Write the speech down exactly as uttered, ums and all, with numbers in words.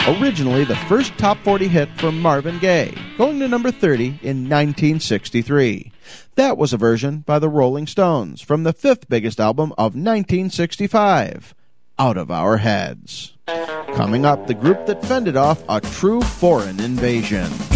originally the first top forty hit from Marvin Gaye, going to number thirty in nineteen sixty-three. That was a version by the Rolling Stones from the fifth biggest album of nineteen sixty-five, Out of Our Heads. Coming up, the group that fended off a true foreign invasion.